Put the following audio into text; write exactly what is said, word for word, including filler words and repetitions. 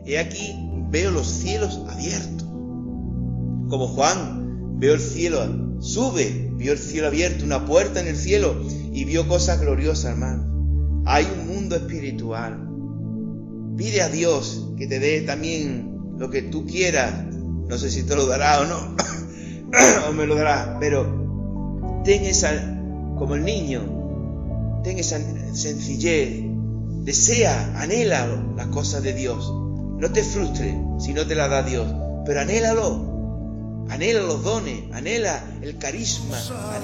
he aquí veo los cielos abiertos. Como Juan, veo el cielo, sube, vio el cielo abierto, una puerta en el cielo, y vio cosas gloriosas, hermano. Hay un mundo espiritual. Pide a Dios que te dé también lo que tú quieras. No sé si te lo dará o no, o me lo dará, pero ten esa, como el niño, ten esa sencillez, desea, anhela las cosas de Dios. No te frustres si no te las da Dios, pero anhélalo, anhela los dones, anhela el carisma, anhela